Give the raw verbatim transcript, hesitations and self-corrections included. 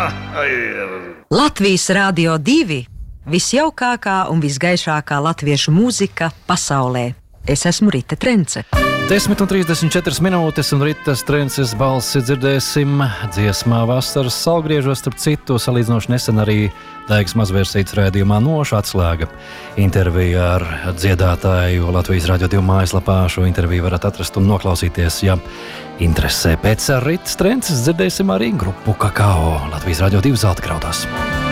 Latvijas Rādio divi - visjaukākā un visgaišākā latviešu mūzika pasaulē. Es esmu Rita Trence. desmit un trīsdesmit četras minūtes, un Ritas Trences balsi dzirdēsim dziesmā Vasaras saulgriežos, starp citu, salīdzinoši nesen arī Daigas mazvērsītas raidījumā Nošu atslēga. Intervija ar dziedātāju Latvijas Rādio divi mājaslapā. Šo interviju varat atrast un noklausīties, ja interesē. Pēc Ritas Trences dzirdēsim arī grupu Kakao Latvijas Rādio divi zelta graudās.